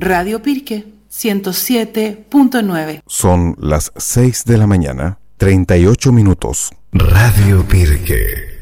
Radio Pirque 107.9. Son las 6 de la mañana, 38 minutos. Radio Pirque.